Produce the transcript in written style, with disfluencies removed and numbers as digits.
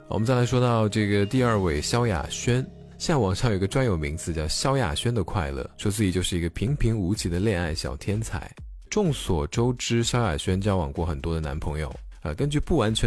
我们再来说到这个第二位萧亚轩，现在网上有一个专有名词叫萧亚轩的快乐，说自己就是一个平平无奇的恋爱小天才。众所周知，萧亚轩交往过很多的男朋友，根据不完全